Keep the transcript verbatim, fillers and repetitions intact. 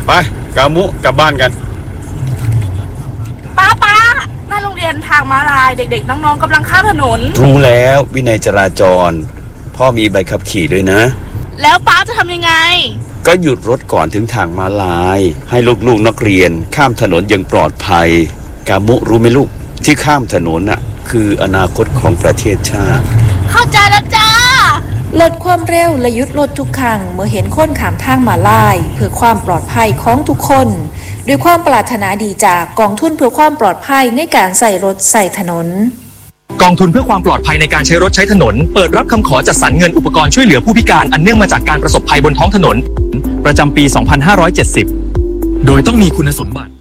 ไปกามุกลับบ้านกันป้าป้าหน้าโรงเรียนทางม้าลายเด็กๆน้องๆกำลังข้ามถนนรู้แล้ววินัยจราจรพ่อมีใบขับขี่ด้วยนะแล้วป้าจะทำยังไงก็หยุดรถก่อนถึงทางม้าลายให้ลูกๆนักเรียนข้ามถนนอย่างปลอดภัยกามุรู้ไหมลูกที่ข้ามถนนน่ะคืออนาคตของประเทศชาติเข้าใจแล้วจ้าลดความเร็วและหยุดรถทุกครั้งเมื่อเห็นคนข้ามทางม้าลายเพื่อความปลอดภัยของทุกคนด้วยความปรารถนาดีจากกองทุนเพื่อความปลอดภัยในการใส่รถใส่ถนนกองทุนเพื่อความปลอดภัยในการใช้รถใช้ถนนเปิดรับคำขอจัดสรรเงินอุปกรณ์ช่วยเหลือผู้พิการอันเนื่องมาจากการประสบภัยบนท้องถนนประจำปี สองพันห้าร้อยเจ็ดสิบ โดยต้องมีคุณสมบัติ